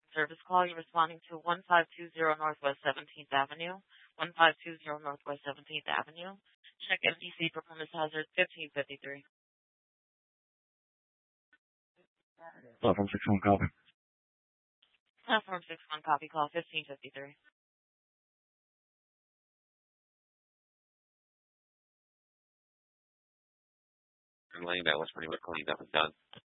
service call. You're responding to 1520 Northwest 17th Avenue. 1520 Northwest 17th Avenue. Check MDC Performance Hazard 1553. Platform 61 copy. Platform 61 copy call 1553. I'm laying that was pretty much cleaned up and done.